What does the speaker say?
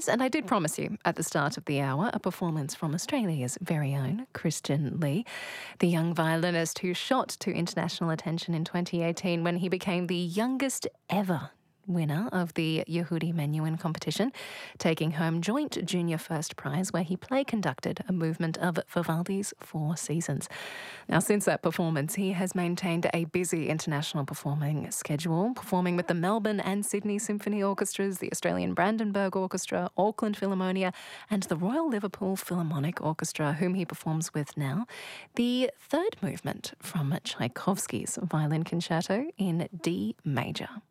was, and I did promise you at the start of the hour, a performance from Australia's very own Christian Lee, the young violinist who shot to international attention in 2018 when he became the youngest ever winner of the Yehudi Menuhin competition, taking home joint junior first prize where he play-conducted a movement of Vivaldi's Four Seasons. Now, since that performance, he has maintained a busy international performing schedule, performing with the Melbourne and Sydney Symphony Orchestras, the Australian Brandenburg Orchestra, Auckland Philharmonia, and the Royal Liverpool Philharmonic Orchestra, whom he performs with now. The third movement from Tchaikovsky's Violin Concerto in D major.